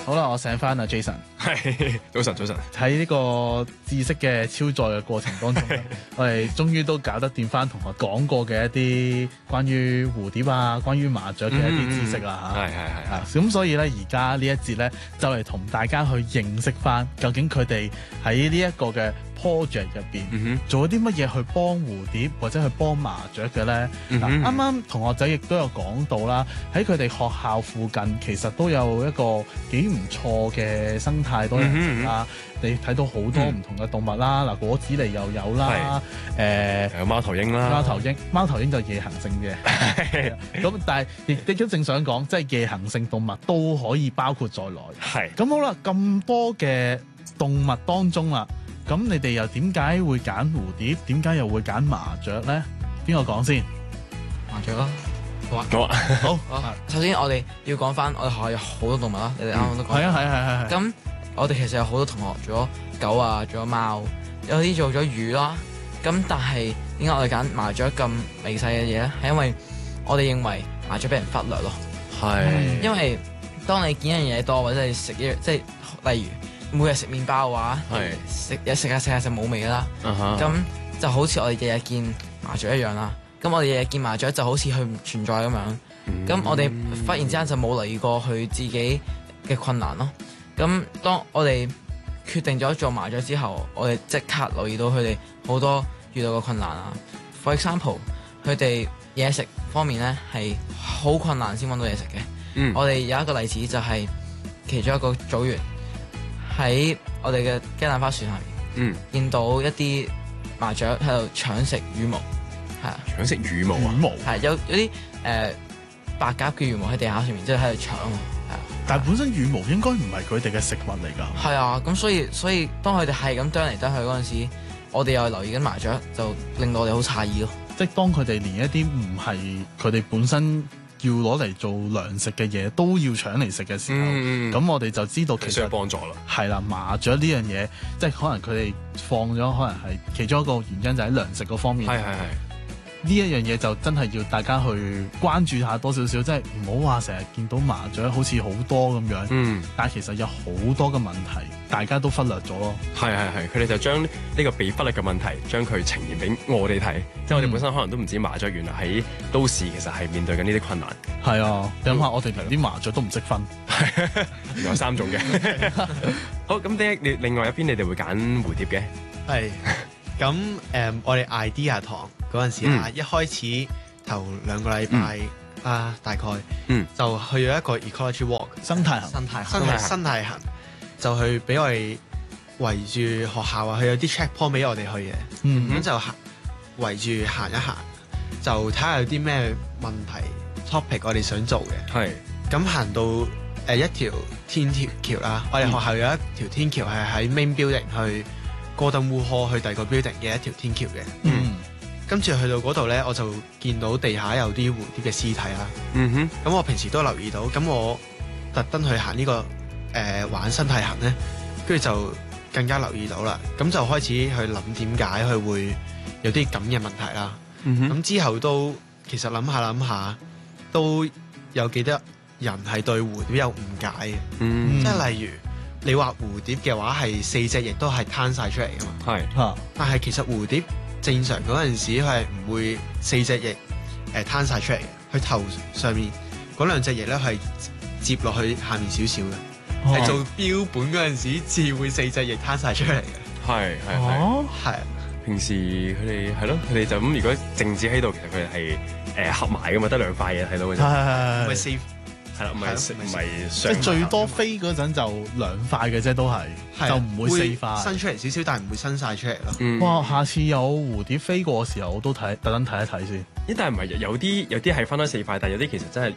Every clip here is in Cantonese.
好啦，我醒翻啦 ，Jason。 係，早晨。 喺呢個知識嘅超載嘅過程當中咧，我哋終於都搞得掂翻同學講過嘅一啲關於蝴蝶啊、關於麻雀嘅一啲知識啦嚇。係。咁所以咧，而家呢一節咧，就嚟同大家去認識翻究竟佢哋喺呢一個嘅 project 入邊做咗啲乜嘢去幫蝴蝶或者去幫麻雀嘅咧？啱啱同學仔亦都有講到啦，喺佢哋學校附近其實都有一個幾唔錯嘅生態多樣性啦。你睇到好多唔同嘅動物啦，嗱果子狸又有啦， 有貓頭鷹啦， 貓頭鷹就夜行性嘅，咁但係亦都正想講，即係夜行性動物都可以包括在內。 係。 咁好啦，咁多嘅動物當中啦，咁你哋又點解會揀蝴蝶？點解又會揀麻雀咧？邊個講先？ 麻雀啦。 好。 首先我哋要講翻，我哋學校有好多動物啦，你哋啱啱都講。 係。 咁我哋其實有好多同學做咗狗啊，做咗貓，有啲做咗魚啦。咁但係點解我哋揀麻雀咁微細嘅嘢咧？係因為我哋認為麻雀俾人忽略咯。 係。 因為當你見一樣嘢多，或者你食嘢，即係例如每日食麵包嘅話，食下就冇味啦。咁就好似我哋日日見麻雀一樣啦。咁我哋日日見麻雀就好似佢唔存在咁樣。咁我哋忽然之間就冇留意過佢自己嘅困難咯。咁當我哋決定咗做麻雀之後，我哋即刻留意到佢哋好多遇到嘅困難啊。For example，佢哋嘢食方面咧係好困難先揾到嘢食嘅。我哋有一個例子就係其中一個組員喺我哋嘅雞蛋花樹下面，見到一啲麻雀喺度搶食羽毛，係啊， 搶食羽毛啊， 係有啲白鴿嘅羽毛喺地下上面，即係喺度搶。 但係本身羽毛應該唔係佢哋嘅食物嚟㗎。 係啊，咁所以當佢哋係咁啄嚟啄去嗰陣時，我哋又留意緊麻雀，就令到我哋好詫異咯。 即係當佢哋連一啲唔係佢哋本身要攞嚟做糧食嘅嘢都要搶嚟食嘅時候，咁我哋就知道其實需要幫助啦。 係啦，麻雀呢樣嘢，即係可能佢哋放咗，可能係其中一個原因就喺糧食嗰方面。 係。 呢一樣嘢就真係要大家去關注下多少少，即係唔好話成日見到麻雀好似好多咁樣，但係其實有好多嘅問題，大家都忽略咗咯。 係，佢哋就將呢個被忽略嘅問題，將佢呈現俾我哋睇，即係我哋本身可能都唔知麻雀原來喺都市其實係面對緊呢啲困難。 係啊，你諗下，我哋連啲麻雀都唔識分， 原來有3種嘅。好，咁另外一邊你哋會揀蝴蝶嘅？ 係。咁我哋 idea 堂嗰陣時啦，一開始頭2個禮拜啦，大概就去咗一個 ecology walk 生態行， 就去俾我哋圍住學校啊，佢有啲 checkpoint 俾我哋去嘅，咁就圍住行一行，就睇下有啲咩問題 topic 我哋想做嘅。係咁行到一條天橋啦，我哋學校有一條天橋係喺 main building 去Gordon Wood Hall去第二個 building 嘅一條天橋嘅，跟住去到嗰度咧，我就見到地下有啲蝴蝶嘅屍體啦。咁我平時都留意到，咁我特登去行呢個玩生態行咧，跟住就更加留意到啦。咁就開始去諗點解佢會有啲咁嘅問題啦。咁之後都其實諗下，都有幾多人係對蝴蝶有誤解嘅，即係例如。你話蝴蝶嘅話係4隻翼都係攤晒出嚟㗎嘛？係。但係其實蝴蝶正常嗰陣時佢係唔會4隻翼攤晒出嚟嘅，佢頭上面嗰2隻翼咧係接落去下面少少嘅，係做標本嗰陣時至會4隻翼攤晒出嚟嘅。係。 平時佢哋係咯，佢哋就咁如果靜止喺度，其實佢哋係合埋㗎嘛，得2塊嘢睇到嘅啫。 係。 係啦，唔係即係最多飛嗰陣就2塊嘅啫，都係就唔會4塊伸出嚟少少，但係唔會伸晒出嚟咯。 哇！下次有蝴蝶飛過嘅時候，我都特登睇一睇先。 但係唔係有啲係分開4塊，但係有啲其實真係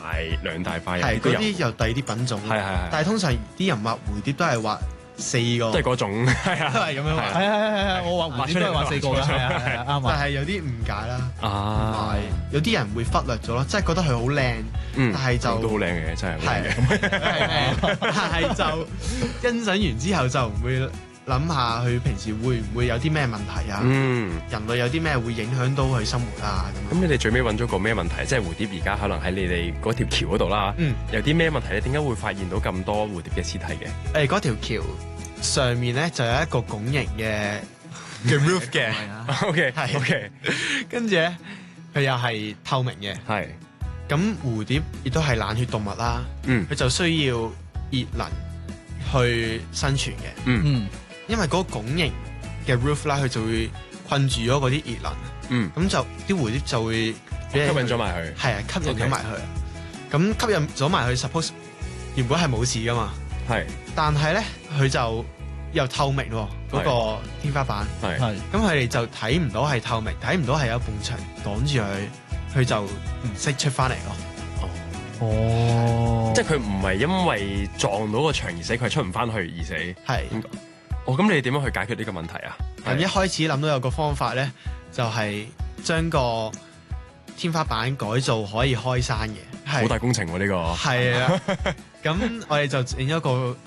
2大塊。 係嗰啲又第二啲品種。係。但係通常啲人畫蝴蝶都係畫4個， 都係嗰種，係啊， 都係咁樣畫。 係，我畫蝴蝶都係畫4個嘅，係啱。 但係有啲誤解啦，同埋有啲人會忽略咗咯，即係覺得佢好靚。但係就都好靚嘅，真係。 但係就欣賞完之後就唔會諗下佢平時會唔會有啲咩問題啊？人類有啲咩會影響到佢生活啊？ 咁你哋最尾揾咗個咩問題？即係蝴蝶而家可能喺你哋嗰條橋嗰度啦。有啲咩問題咧？點解會發現到咁多蝴蝶嘅屍體嘅？ 嗰條橋上面咧就有一個拱形嘅 roof 嘅。OK，跟住咧佢又係透明嘅。係。咁蝴蝶亦都係冷血動物啦。佢就需要熱能去生存嘅。因為嗰個拱形嘅 roof 啦，佢就會困住咗嗰啲熱能。咁就啲蝴蝶就會吸引咗埋去。係啊， 吸引咗埋去。咁吸引咗埋去 ，suppose 原本係冇事噶嘛。係。但係咧，佢就又透明喎，嗰個天花板。係。咁佢哋就睇唔到係透明，睇唔到係有埲牆擋住佢，佢就唔識出翻嚟咯。 哦，即係佢唔係因為撞到個牆而死，佢係出唔翻去而死。係。咁你哋點樣去解決呢個問題啊？ 咁一開始諗到有個方法咧，就係將個天花板改造可以開山嘅。 好大工程喎呢個。係啊。咁我哋就整咗個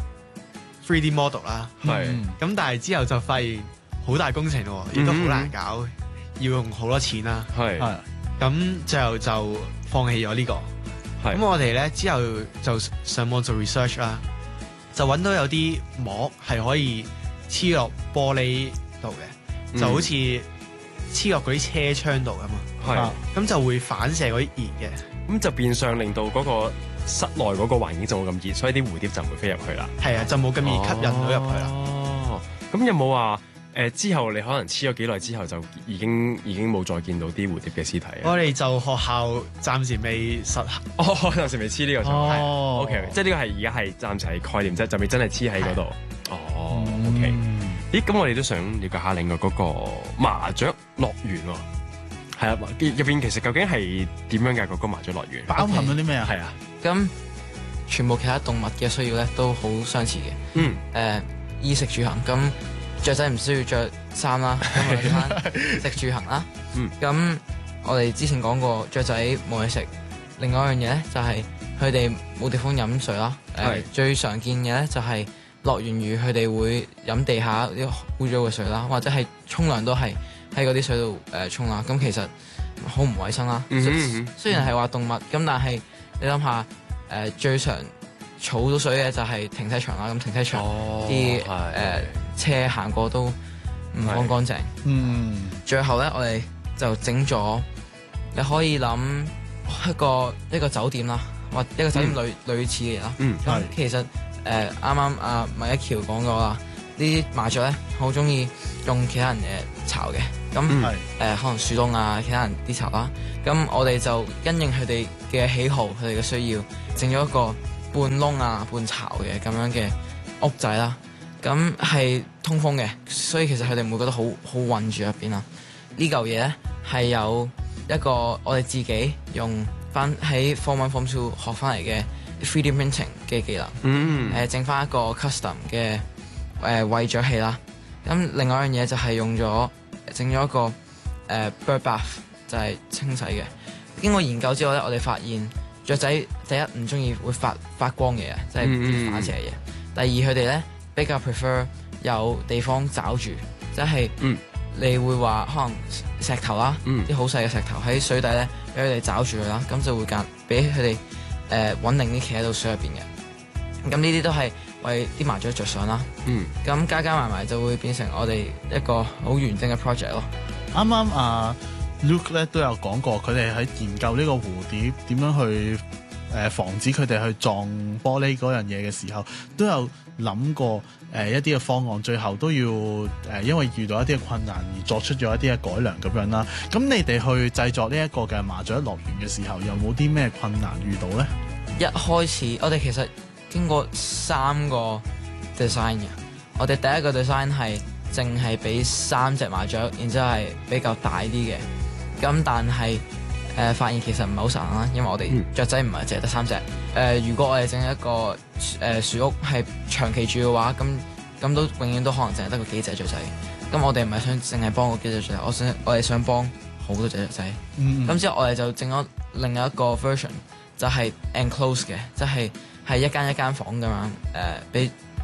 3D model 啦。係。咁但係之後就發現好大工程喎，亦都好難搞，要用好多錢啦。係。咁最後就放棄咗呢個。咁我哋咧之後就上網做 research 啦，就揾到有啲膜係可以黐落玻璃度嘅，就好似黐落嗰啲車窗度咁嘛。咁就會反射嗰啲熱嘅， 咁就變相令到嗰個室內嗰個環境就冇咁熱，所以啲蝴蝶就唔會飛入去啦。 係啊，就冇咁易吸引到入去啦。 哦，咁有冇話之後你可能黐咗幾耐之後就已經冇再見到啲蝴蝶嘅屍體？ 我哋就學校暫時未實行。 暫時未黐呢個。OK，即係呢個係而家係暫時係概念啫，就未真係黐喺嗰度。OK。咦，咁我哋都想了解下另外嗰個麻雀樂園喎。係啊，入邊其實究竟係點樣嘅嗰個麻雀樂園？ 包含咗啲咩啊？ 係啊。 咁全部其他動物嘅需要咧都好相似嘅。衣食住行咁。雀仔唔需要着衫啦，咁食住行啦。咁我哋之前講過，雀仔冇嘢食。另外一樣嘢咧就係佢哋冇地方飲水啦。最常見嘅咧就係樂園魚，佢哋會飲地下啲污糟嘅水啦，或者係沖涼都係喺嗰啲水度沖啦。咁其實好唔衞生啦。雖然係話動物，咁但係你諗下最常儲到水嘅就係停車場啦。咁停車場啲車行過都唔乾淨。最後咧，我哋就整咗，你可以諗一個酒店啦，或一個酒店類似嘅嘢啦。咁其實啱啱阿麥一橋講過啦，呢啲麻雀咧好中意用其他人嘅巢嘅。咁可能樹窿啊，其他人啲巢啦。咁我哋就因應佢哋嘅喜好，佢哋嘅需要，整咗一個半窿啊、半巢嘅咁樣嘅屋仔啦。咁係通風嘅，所以其實佢哋唔會覺得好韞住入邊啦。呢嚿嘢咧係有一個我哋自己用翻喺 Form 1 Form 2學翻嚟嘅 3D printing 嘅技能。整翻一個 custom 嘅餵雀器啦。咁另外一樣嘢就係用咗整咗一個bird bath，就係清洗嘅。經過研究之後咧，我哋發現雀仔第一唔中意會發光嘅嘢，即係啲反射嘅嘢。第二佢哋咧比較 prefer 有地方找住，即係你會話可能石頭啦，啲好細嘅石頭喺水底咧，俾佢哋找住佢啦，咁就會俾佢哋穩定啲企喺度水入邊嘅。咁呢啲都係為啲麻雀着想啦。咁加埋埋就會變成我哋一個好完整嘅 project 咯。 啱啱Luke 咧都有講過，佢哋喺研究呢個蝴蝶點樣去防止佢哋去撞玻璃嗰樣嘢嘅時候，都有諗過一啲嘅方案，最後都要因為遇到一啲嘅困難而作出咗一啲嘅改良咁樣啦。咁你哋去製作呢一個嘅麻雀樂園嘅時候，有冇啲咩困難遇到咧？ 一開始我哋其實經過3個 design 嘅，我哋第一個 design 係淨係俾3隻麻雀，然之後係比較大啲嘅。咁但係發現其實唔係好實行啦，因為我哋雀仔唔係淨係得3隻。如果我哋整一個樹屋係長期住嘅話，咁都永遠都可能淨係得個幾隻雀仔。咁我哋唔係想淨係幫個幾隻雀仔，我哋想幫好多隻雀仔。咁之後我哋就整咗另一個 version， 就係 enclose 嘅，即係一間房咁樣俾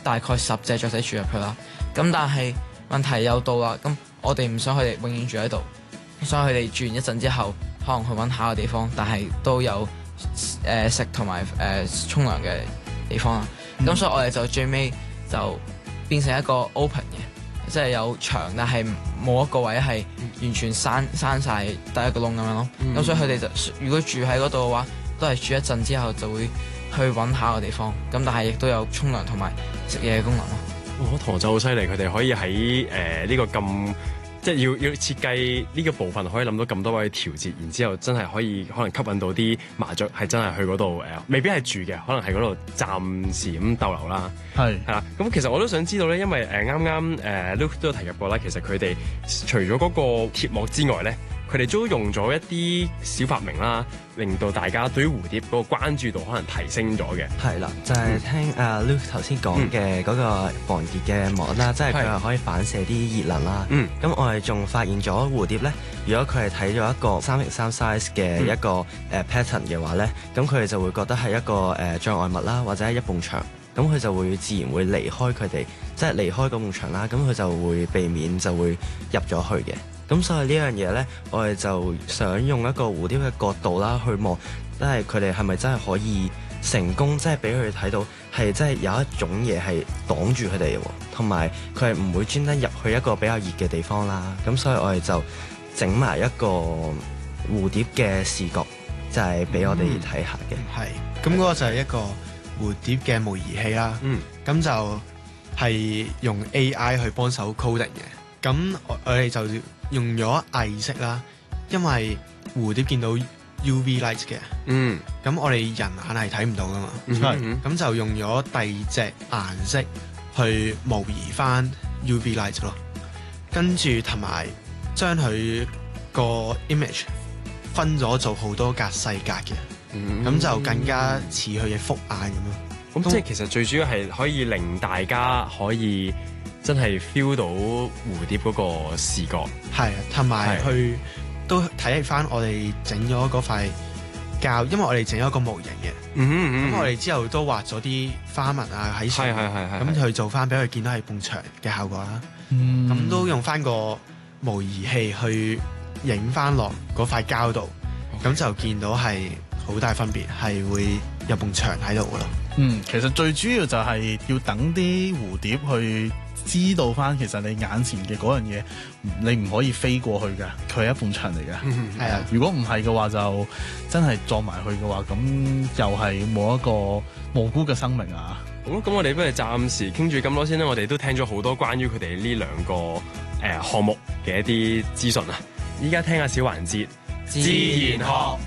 大概10隻雀仔住入去啦。咁但係問題又到啦，咁我哋唔想佢哋永遠住喺度，想佢哋住完一陣之後，可能去揾下個地方，但係都有食同埋沖涼嘅地方啦。咁所以我哋就最尾就變成一個 open 嘅，即係有牆，但係冇一個位係完全閂晒得一個窿咁樣咯。咁所以佢哋就如果住喺嗰度嘅話，都係住一陣之後就會去揾下個地方。咁但係亦都有沖涼同埋食嘢嘅功能咯。 我同學就好犀利，佢哋可以喺呢個咁即係要設計呢個部分，可以諗到咁多位調節，然之後真係可能吸引到啲麻雀係真係去嗰度未必係住嘅，可能喺嗰度暫時咁逗留啦。係啦，咁其實我都想知道咧，因為啱啱Luke 都有提及過啦，其實佢哋除咗嗰個貼膜之外咧，佢哋都用咗一啲小發明啦，令到大家對於蝴蝶嗰個關注度可能提升咗嘅。 係啦，就係聽Luke 頭先講嘅嗰個防熱嘅膜啦，即係佢係可以反射啲熱能啦。咁我哋仲發現咗蝴蝶咧，如果佢係睇咗一個3x3 size 嘅一個pattern 嘅話咧，咁佢哋就會覺得係一個障礙物啦，或者係一埲牆。咁佢就會自然會離開佢哋，即係離開嗰埲牆啦。咁佢就會避免就會入咗去嘅。咁所以呢樣嘢咧，我哋就想用一個蝴蝶嘅角度啦，去望，即係佢哋係咪真係可以成功，即係俾佢哋睇到係真係有一種嘢係擋住佢哋嘅，同埋佢係唔會專登入去一個比較熱嘅地方啦。咁所以我哋就整埋一個蝴蝶嘅視覺，就係俾我哋睇下嘅。 咁嗰個就係一個蝴蝶嘅模擬器啦。咁就係用 AI 去幫手 coding 嘅。咁我哋就用咗偽色啦，因為蝴蝶見到 UV light 嘅，咁我哋人眼係睇唔到噶嘛，咁就用咗第二隻顏色去模擬翻 UV light 咯，跟住同埋將佢個 image 分咗做好多格細格嘅，咁就更加似佢嘅複眼咁咯。 咁即係其實最主要係可以令大家可以真係 feel 到蝴蝶嗰個視覺， 係同埋去都睇翻我哋整咗嗰塊膠，因為我哋整咗個模型嘅，咁我哋之後都畫咗啲花紋啊喺上面，咁去做翻俾佢見到係埲牆嘅效果啦。咁都用翻個模擬器去影翻落嗰塊膠度，咁就見到係好大分別，係會有埲牆喺度噶咯。 其實最主要就係要等啲蝴蝶去知道翻，其實你眼前嘅嗰樣嘢，你唔可以飛過去㗎，佢係一埲牆嚟嘅。係啊，如果唔係嘅話，就真係撞埋去嘅話，咁又係冇一個無辜嘅生命啊。 好，咁我哋不如暫時傾住咁多先啦。我哋都聽咗好多關於佢哋呢兩個項目嘅一啲資訊啊。依家聽下小環節，自然學。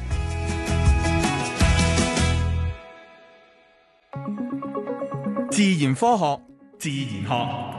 自然科學，自然學。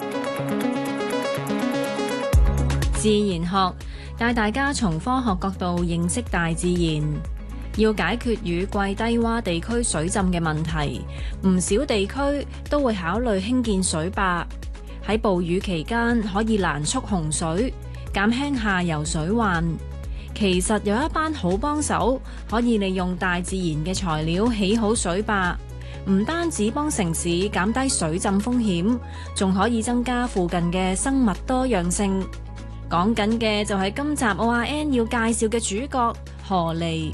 自然學帶大家從科學角度認識大自然。要解決雨季低洼地區水浸嘅問題，唔少地區都會考慮興建水壩，喺暴雨期間可以攔促洪水，減輕下游水患。其實有一班好幫手，可以利用大自然嘅材料起好水壩，唔單止幫城市減低水浸風險，仲可以增加附近嘅生物多樣性。講緊嘅就係今集 ORN 要介紹嘅主角河狸。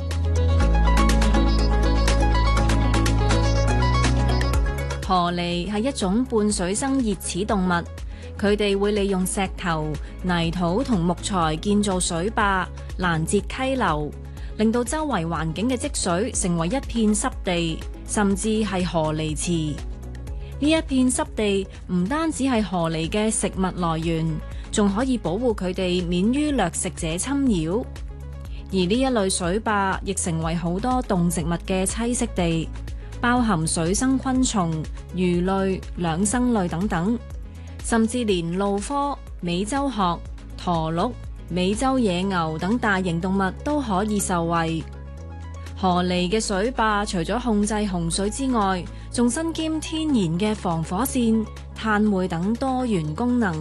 河狸係一種半水生熱齒動物，佢哋會利用石頭、泥土同木材建造水壩，攔截溪流，令到周圍環境嘅積水成為一片濕地，甚至係河狸池。呢一片濕地唔單止係河狸嘅食物來源，仲可以保護佢哋免於掠食者侵擾。而呢一類水壩亦成為好多動植物嘅棲息地，包含水生昆蟲、魚類、兩生類等等，甚至連鷺科、美洲鶴、駝鹿、美洲野牛等大型動物都可以受惠。河狸嘅水壩除咗控制洪水之外，仲身兼天然嘅防火線、碳匯等多元功能。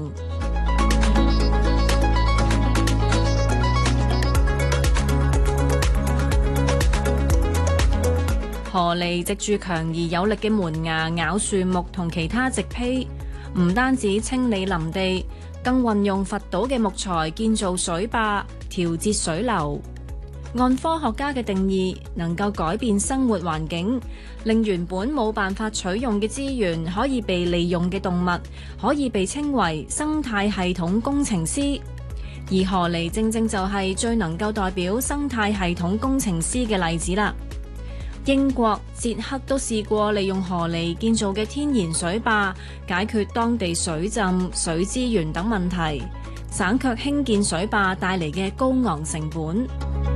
河狸藉住強而有力嘅門牙咬樹木同其他植被，唔單止清理林地，更運用伐倒嘅木材建造水壩，調節水流。按科學家嘅定義，能夠改變生活環境，令原本冇辦法取用嘅資源可以被利用嘅動物，可以被稱為生態系統工程師。而河狸正正就係最能夠代表生態系統工程師嘅例子啦。英國、捷克都試過利用河狸建造嘅天然水壩，解決當地水浸、水資源等問題，省卻興建水壩帶嚟嘅高昂成本。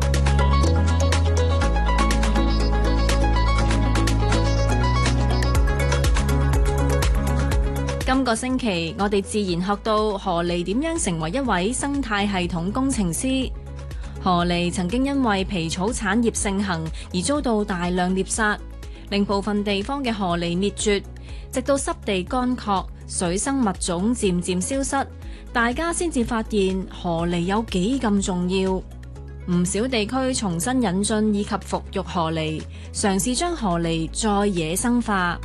今個星期，我哋自然學到河狸點樣成為一位生態系統工程師。河狸曾經因為皮草產業盛行而遭到大量獵殺，令部分地方嘅河狸滅絕。直到濕地乾涸，水生物種漸漸消失，大家先至發現河狸有幾咁重要。唔少地區重新引進以及復育河狸，嘗試將河狸再野生化。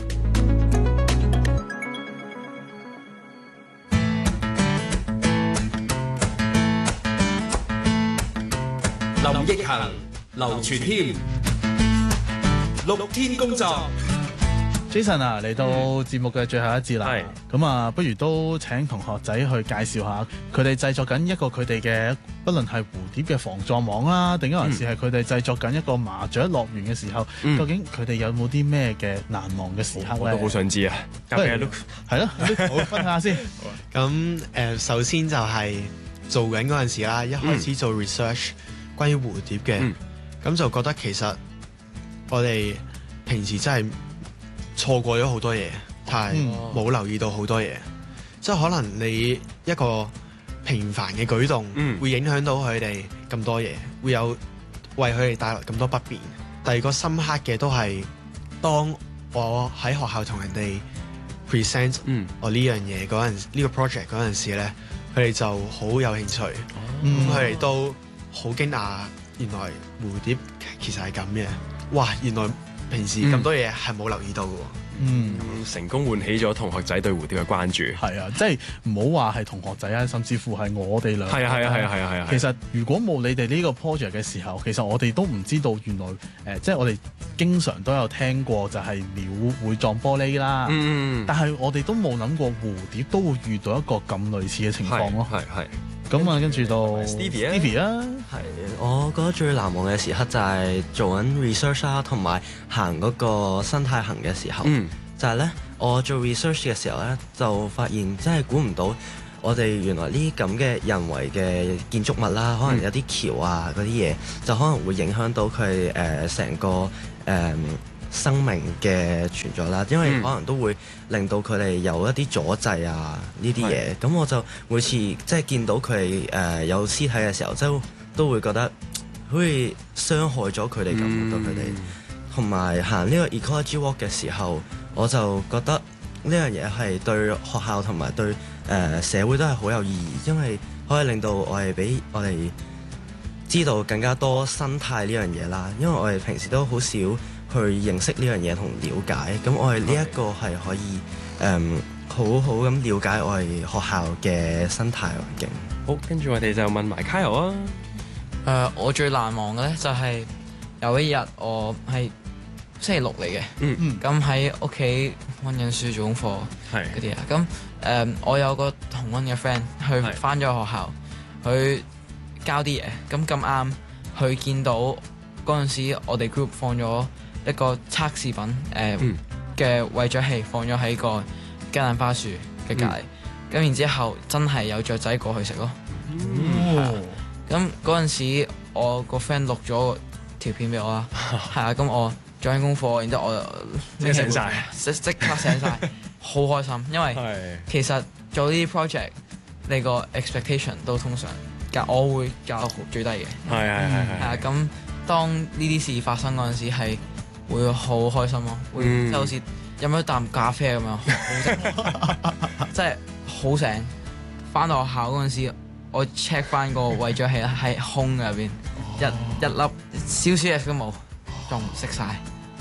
林奕恒、劉傳謙，六天工作。 Jason 啊，嚟到節目嘅最後一節啦，咁啊，不如都請同學仔去介紹下佢哋製作緊一個佢哋嘅，不論係蝴蝶嘅防撞網啦，定還是係佢哋製作緊一個麻雀樂園嘅時候，究竟佢哋有冇啲咩嘅難忘嘅時刻咧？ 我都好想知啊！交俾阿 Luke， 係咯，好分下先。 咁首先就係做緊嗰陣時啦，一開始做 research 關於蝴蝶嘅，咁就覺得其實我哋平時真係錯過咗好多嘢，但係冇留意到好多嘢，即係可能你一個平凡嘅舉動，會影響到佢哋咁多嘢，會有為佢哋帶來咁多不便。第二個深刻嘅都係當我喺學校同人哋 present 我呢樣嘢嗰陣，呢個 project 嗰陣時咧，佢哋就好有興趣，咁佢哋都好驚訝，原來蝴蝶其實係咁嘅，哇！原來平時咁多嘢係冇留意到嘅喎， 成功喚起咗同學仔對蝴蝶嘅關注。 係啊，即係唔好話係同學仔啊，甚至乎係我哋兩個。係啊。 其實如果冇你哋呢個 project 嘅時候，其實我哋都唔知道原來即係我哋經常都有聽過就係鳥會撞玻璃啦。但係我哋都冇諗過蝴蝶都會遇到一個咁類似嘅情況咯。係。咁啊，跟住到 Stevie 啊， 係我覺得最難忘嘅時刻就係做緊 research 啦，同埋行嗰個生態行嘅時候，就係咧我做 research 嘅時候咧，就發現真係估唔到我哋原來呢咁嘅人為嘅建築物啦，可能有啲橋啊嗰啲嘢，就可能會影響到佢成個生命嘅存在啦，因為可能都會令到佢哋有一啲阻滯啊呢啲嘢，咁我就每次即係見到佢哋有屍體嘅時候，即係都會覺得好似傷害咗佢哋咁對佢哋。同埋行呢個 ecology walk 嘅時候，我就覺得呢樣嘢係對學校同埋對社會都係好有意義，因為可以令到我哋俾我哋知道更加多生態呢樣嘢啦。因為我哋平時都好少去認識呢樣嘢同了解，咁我哋呢一個係可以好好咁了解我哋學校嘅生態環境。 好，跟住我哋就問埋 Kyle 啊。 我最難忘嘅咧就係有一日我係星期六嚟嘅，咁喺屋企溫緊書做功課嗰啲啊，咁我有個同溫嘅 friend 去返咗學校，佢交啲嘢，咁啱佢見到嗰陣時我哋 group 放咗一個測試品嘅餵雀器放咗喺個雞蛋花樹嘅隔離，咁然之後真係有雀仔過去食咯。咁嗰陣時我個 friend 錄咗條片俾我啦，係啊，咁我做緊功課，然之後我拎醒晒， 即刻醒晒，好開心，因為其實做呢啲 project 你個 expectation 都通常我會教到最低嘅，係啊，咁當呢啲事發生嗰陣時係會好開心咯，會即係好似飲咗啖咖啡咁樣，好醒，即係好醒。翻到學校嗰陣時，我 check 翻個餵雀器係空嘅入邊，一粒少少嘢都冇，仲食晒，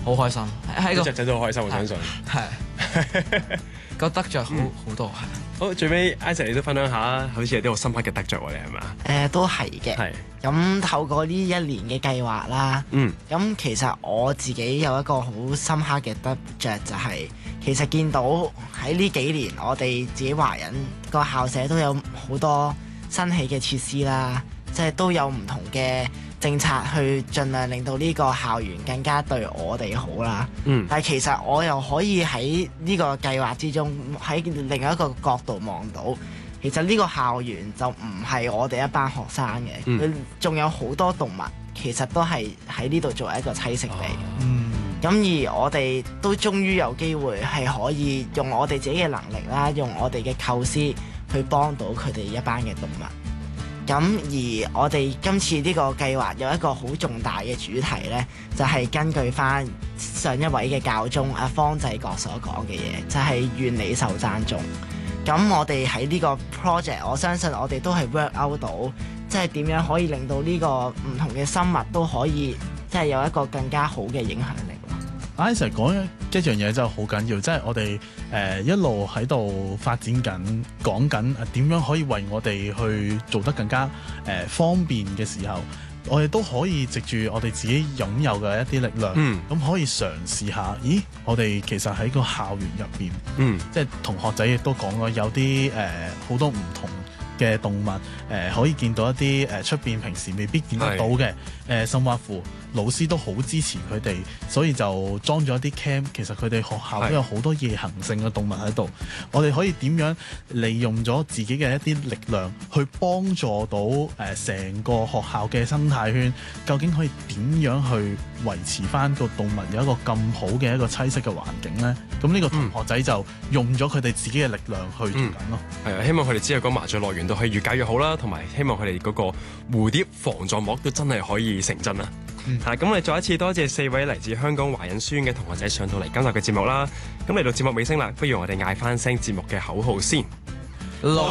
好開心，喺個隻仔都好開心，我相信。 係個得着好多係。 好，最尾 Isaac 你都分享下，好似有啲好深刻嘅得着喎，你係咪？ 都係嘅。係。咁透過呢1年嘅計劃啦，咁其實我自己有一個好深刻嘅得着，就係其實見到喺呢幾年我哋自己華人個校舍都有好多新起嘅設施啦，即係都有唔同嘅政策去盡量令到呢個校園更加對我哋好啦。但係其實我又可以喺呢個計劃之中，喺另一個角度望到，其實呢個校園就唔係我哋一班學生嘅，佢仲有好多動物，其實都係喺呢度作為一個棲息地。咁而我哋都終於有機會係可以用我哋自己嘅能力啦，用我哋嘅構思去幫到佢哋一班嘅動物。咁而我哋今次呢個計劃有一個好重大嘅主題呢，就係根據翻上一位嘅教宗阿方濟各所講嘅嘢，就係願你受讚頌。咁我哋喺呢個 project， 我相信我哋都係 work out 到，即係點樣可以令到呢個唔同嘅生物都可以即係有一個更加好嘅影響力。 Isaac 講一樣嘢真係好緊要，即係我哋一路喺度發展緊，講緊點樣可以為我哋去做得更加方便嘅時候，我哋都可以藉住我哋自己擁有嘅一啲力量，咁可以嘗試下，咦，我哋其實喺個校園入邊，即係同學仔亦都講過，有啲好多唔同嘅動物，可以見到一啲出邊平時未必見得到嘅，甚至乎老師都好支持佢哋，所以就裝咗一啲 cam。其實佢哋學校都有好多夜行性嘅動物喺度。我哋可以點樣利用咗自己嘅一啲力量，去幫助到成個學校嘅生態圈？究竟可以點樣去維持翻個動物有一個咁好嘅一個棲息嘅環境呢？咁呢個同學仔就用咗佢哋自己嘅力量去做緊咯。 係啊，希望佢哋之後嗰麻雀樂園都可以越搞越好啦，同埋希望佢哋嗰個蝴蝶防撞膜都真係可以成真啦。咁我哋再一次多謝4位嚟自香港華仁書院嘅同學仔上到嚟今日嘅節目啦。咁嚟到節目尾聲啦，不如我哋嗌翻聲節目嘅口號先。